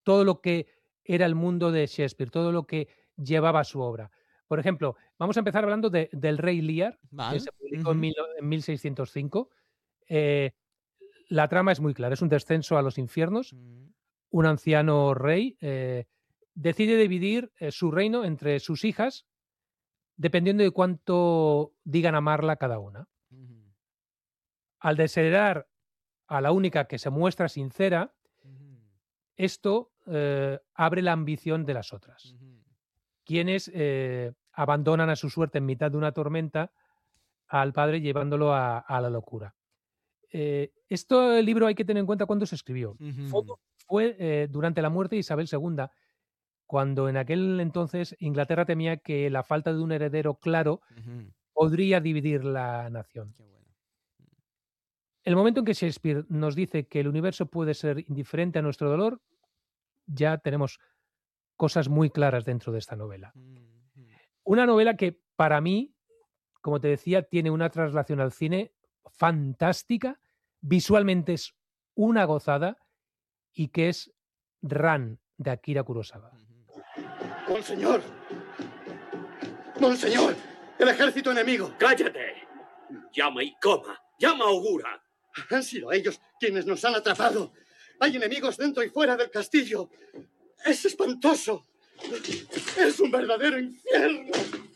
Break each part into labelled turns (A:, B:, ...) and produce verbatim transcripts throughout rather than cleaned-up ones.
A: todo lo que era el mundo de Shakespeare, todo lo que llevaba su obra. Por ejemplo, vamos a empezar hablando de del Rey Lear, que
B: Vale.
A: se publicó en
B: Ujú.
A: mil no en mil seiscientos cinco. Eh, la trama es muy clara, es un descenso a los infiernos.
B: Mm.
A: Un anciano rey, eh, decide dividir, eh, su reino entre sus hijas, dependiendo de cuánto digan amarla cada una.
B: Ujú.
A: Al desheredar a la única que se muestra sincera,
B: Ujú.
A: esto, eh, abre la ambición de las otras,
B: Ujú.
A: quienes, eh, abandonan a su suerte en mitad de una tormenta al padre llevándolo a a la locura. Eh, esto el libro hay que tener en cuenta cuándo se escribió. Fue
B: Ujú.
A: fue, eh, durante la muerte de Isabel segunda, cuando en aquel entonces Inglaterra temía que la falta de un heredero claro
B: Ujú.
A: podría dividir la nación.
B: Qué bueno. Mm.
A: El momento en que Shakespeare nos dice que el universo puede ser indiferente a nuestro dolor, ya tenemos cosas muy claras dentro de esta novela.
B: Ujú.
A: Una novela que para mí, como te decía, tiene una traslación al cine fantástica, visualmente es una gozada y que es Ran, de Akira Kurosawa.
B: Ujú.
C: ¡Monseñor! ¡Monseñor! ¡El ejército enemigo!
D: ¡Cállate! Llama y coma. ¡Llama a Ogura!
C: Han sido ellos quienes nos han atrapado. Hay enemigos dentro y fuera del castillo. ¡Es espantoso! ¡Es un verdadero infierno!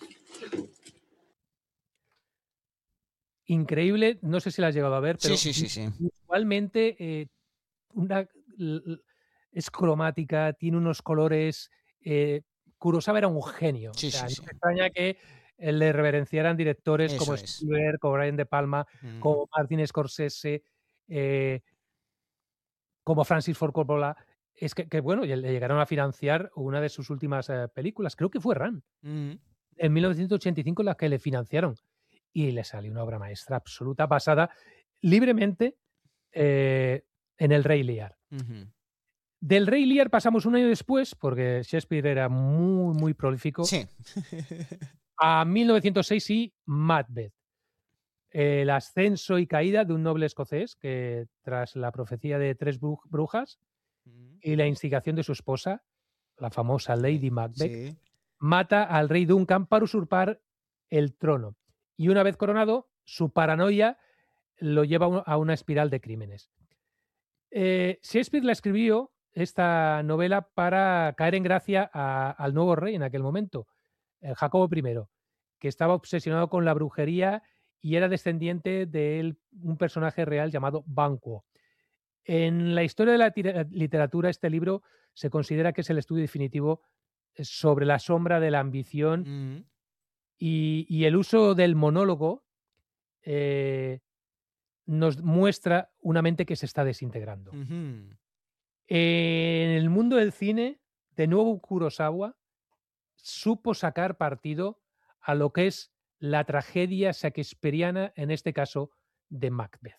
A: Increíble, no sé si la has llegado a ver,
B: Sí,
A: pero
B: sí,
A: vi
B: sí, sí.
A: visualmente, eh, una l l es cromática, tiene unos colores, eh, Kurosawa era un genio, o
B: Sí,
A: sea,
B: sí,
A: no
B: sí.
A: me extraña que, eh, le reverenciaran directores como
B: Eso es.
A: Spielberg, como Brian De Palma,
B: Mm.
A: como Martin Scorsese, eh como Francis Ford Coppola. Es que que bueno, le llegaron a financiar una de sus últimas, eh, películas, creo que fue Ran,
B: Mm.
A: en mil novecientos ochenta y cinco la que le financiaron, y le salió una obra maestra absoluta, basada libremente, eh, en El Rey Lear.
B: Ujú.
A: Del Rey Lear pasamos un año después, porque Shakespeare era muy, muy prolífico
B: Sí.
A: a mil novecientos seis y Macbeth. El ascenso y caída de un noble escocés que, tras la profecía de tres bru brujas
B: Mm.
A: y la instigación de su esposa, la famosa
B: Sí,
A: Lady Macbeth,
B: sí.
A: mata al rey Duncan para usurpar el trono. Y una vez coronado, su paranoia lo lleva a u a una espiral de crímenes. Eh, Shakespeare la escribió, esta novela, para caer en gracia a al nuevo rey en aquel momento, eh, Jacobo primero, que estaba obsesionado con la brujería y era descendiente de él un personaje real llamado Banquo. En la historia de la tira literatura, este libro se considera que es el estudio definitivo sobre la sombra de la ambición
B: Mm.
A: y y el uso del monólogo, eh, nos muestra una mente que se está desintegrando.
B: Ujú.
A: En el mundo del cine, de nuevo Kurosawa supo sacar partido a lo que es la tragedia shakespeariana, en este caso, de Macbeth.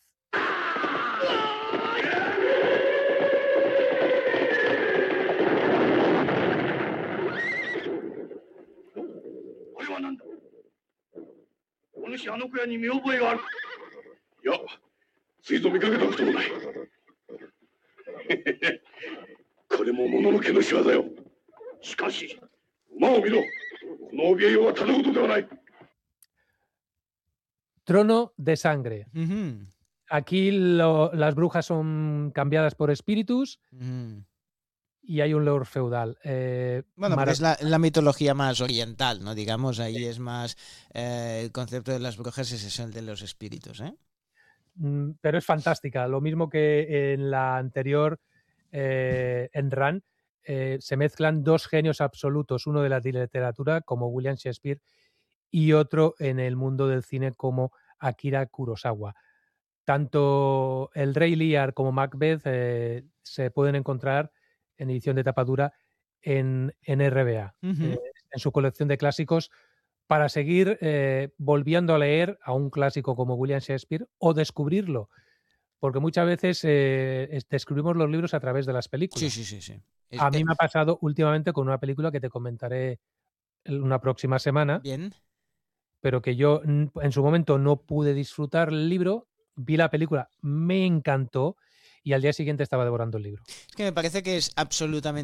A: Trono de sangre.
B: Ujú.
A: Aquí lo las brujas son cambiadas por espíritus
B: Ujú.
A: y hay un lord feudal, eh,
B: Bueno, porque es la
A: maravillosa.
B: la mitología más oriental, ¿no? Digamos,
A: Sí.
B: ahí es más, eh, el concepto de las brujas es eso, el de los espíritus, ¿eh?
A: Mm, pero es fantástica, lo mismo que en la anterior, eh, en Ran, eh, se mezclan dos genios absolutos, uno de la literatura como William Shakespeare y otro en el mundo del cine como Akira Kurosawa. Tanto El Rey Lear como Macbeth, eh, se pueden encontrar en edición de tapa dura en en R B A, eh,
B: Ujú.
A: en su colección de clásicos para seguir, eh, volviendo a leer a un clásico como William Shakespeare o descubrirlo, porque muchas veces, eh, es descubrimos los libros a través de las
B: Sí,
A: películas.
B: sí, sí, sí. Es
A: A
B: eh
A: mí me ha pasado últimamente con una película que te comentaré el una próxima semana
B: Bien.
A: pero que yo, mm, en su momento no pude disfrutar el libro, vi la película, me encantó y al día siguiente estaba devorando el libro.
B: Es que me parece que es absolutamen